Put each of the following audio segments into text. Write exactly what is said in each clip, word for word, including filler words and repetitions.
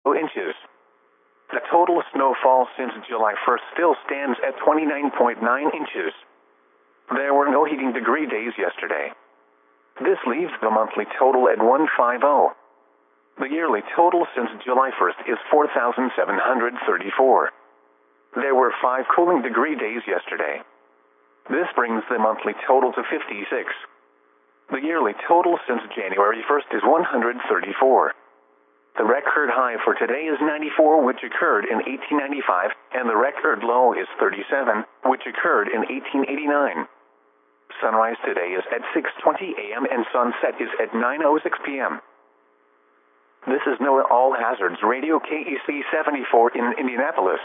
inches. The total snowfall since July first still stands at twenty-nine point nine inches. There were no heating degree days yesterday. This leaves the monthly total at one hundred fifty. The yearly total since July first is four thousand seven hundred thirty-four. There were five cooling degree days yesterday. This brings the monthly total to fifty-six. The yearly total since January first is one hundred thirty-four. The record high for today is ninety-four, which occurred in eighteen ninety-five, and the record low is thirty-seven, which occurred in eighteen eighty-nine. Sunrise today is at six twenty a m and sunset is at nine oh six p m This is NOAA All Hazards Radio K E C seventy-four in Indianapolis.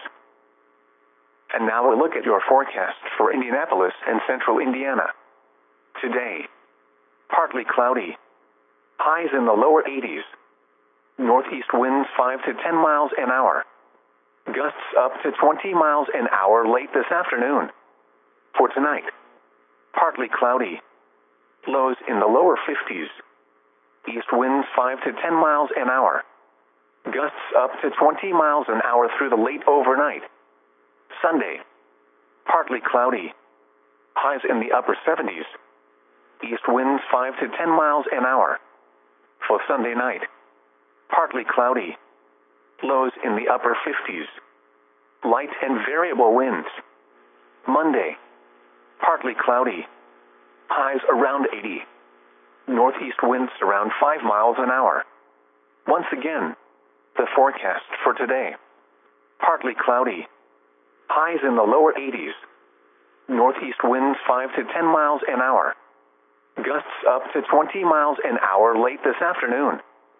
And now a look at your forecast for Indianapolis and central Indiana. Today, partly cloudy. Highs in the lower eighties. Northeast winds five to ten miles an hour. Gusts up to twenty miles an hour late this afternoon. For tonight, partly cloudy. Lows in the lower fifties. East winds five to ten miles an hour. Gusts up to twenty miles an hour through the late overnight. Sunday, partly cloudy. Highs in the upper seventies. East winds five to ten miles an hour. For Sunday night, partly cloudy. Lows in the upper fifties. Light and variable winds. Monday, partly cloudy. Highs around eighty. Northeast winds around five miles an hour. Once again, the forecast for today. Partly cloudy. Highs in the lower eighties. Northeast winds five to ten miles an hour. Gusts up to twenty miles an hour late this afternoon.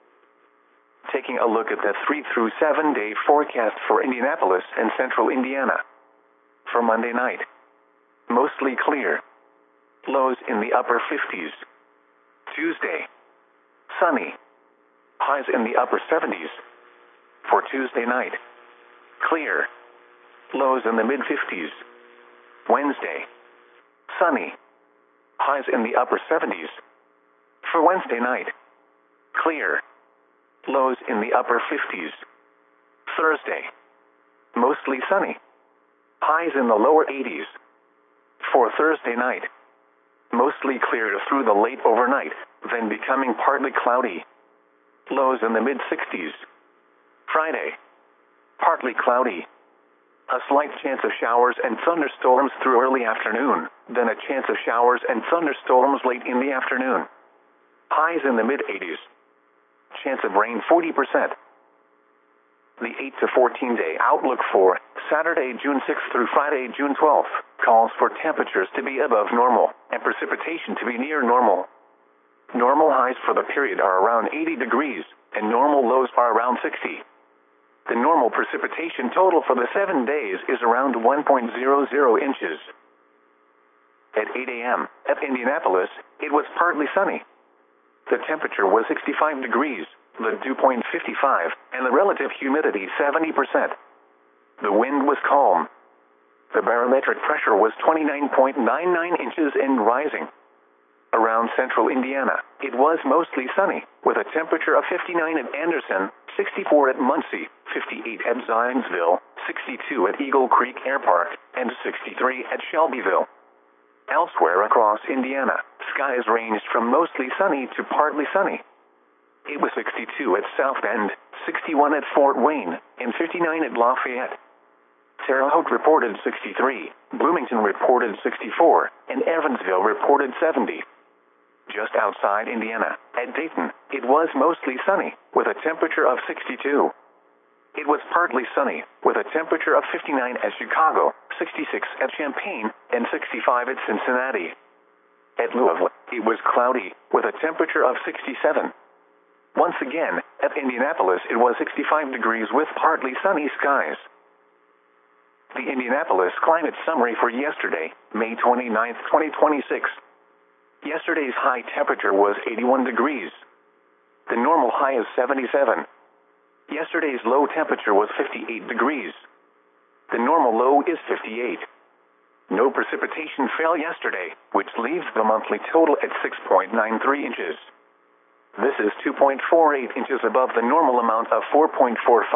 Taking a look at the three through seven day forecast for Indianapolis and central Indiana. For Monday night, mostly clear. Lows in the upper fifties. Tuesday, sunny. Highs in the upper seventies. For Tuesday night, clear. Lows in the mid fifties. Wednesday, sunny. Highs in the upper seventies. For Wednesday night, clear. Lows in the upper fifties. Thursday, mostly sunny. Highs in the lower eighties. For Thursday night, mostly clear through the late overnight, then becoming partly cloudy. Lows in the mid sixties. Friday, partly cloudy. A slight chance of showers and thunderstorms through early afternoon, then a chance of showers and thunderstorms late in the afternoon. Highs in the mid eighties. Chance of rain forty percent. The eight to fourteen day outlook for Saturday, June sixth through Friday, June twelfth, calls for temperatures to be above normal and precipitation to be near normal. Normal highs for the period are around eighty degrees, and normal lows are around sixty. The normal precipitation total for the seven days is around one point zero zero inches. At eight a m at Indianapolis, it was partly sunny. The temperature was sixty-five degrees, the dew point fifty-five, and the relative humidity seventy percent. The wind was calm. The barometric pressure was twenty-nine point nine nine inches and rising. Around central Indiana, it was mostly sunny, with a temperature of fifty-nine at Anderson, sixty-four at Muncie, fifty-eight at Zionsville, sixty-two at Eagle Creek Air Park, and sixty-three at Shelbyville. Elsewhere across Indiana, skies ranged from mostly sunny to partly sunny. It was sixty-two at South Bend, sixty-one at Fort Wayne, and fifty-nine at Lafayette. Terre Haute reported sixty-three, Bloomington reported sixty-four, and Evansville reported seventy. Just outside Indiana, at Dayton, it was mostly sunny, with a temperature of sixty-two. It was partly sunny, with a temperature of fifty-nine at Chicago, sixty-six at Champaign, and sixty-five at Cincinnati. At Louisville, it was cloudy, with a temperature of sixty-seven. Once again, at Indianapolis, it was sixty-five degrees with partly sunny skies. The Indianapolis Climate Summary for yesterday, May twenty-ninth, twenty twenty-six. Yesterday's high temperature was eighty-one degrees. The normal high is seventy-seven. Yesterday's low temperature was fifty-eight degrees. The normal low is fifty-eight. No precipitation fell yesterday, which leaves the monthly total at six point nine three inches. This is two point four eight inches above the normal amount of four point four five.